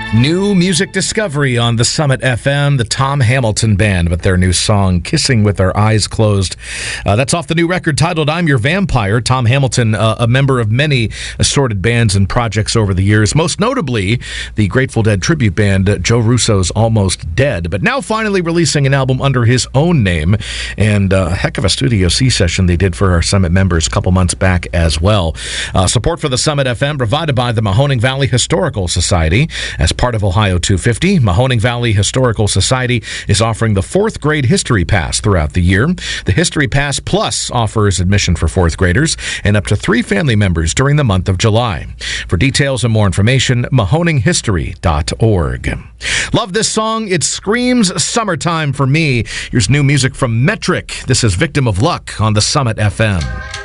New music discovery on the Summit FM, the Tom Hamilton Band with their new song, Kissing with Our Eyes Closed. That's off the new record titled I'm Your Vampire. Tom Hamilton, a member of many assorted bands and projects over the years, most notably the Grateful Dead tribute band Joe Russo's Almost Dead, but now finally releasing an album under his own name, and a heck of a Studio C session they did for our Summit members a couple months back as well. Support for the Summit FM provided by the Mahoning Valley Historical Society. As part of Ohio 250, Mahoning Valley Historical Society is offering the 4th grade History Pass throughout the year. The History Pass Plus offers admission for 4th graders and up to 3 family members during the month of July. For details and more information, mahoninghistory.org. Love this song. It screams summertime for me. Here's new music from Metric. This is Victim of Luck on the Summit FM.